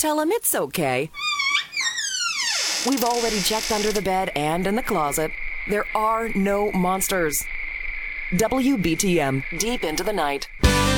tell him it's okay. We've already checked under the bed and in the closet. There are no monsters. WBTM, deep into the night.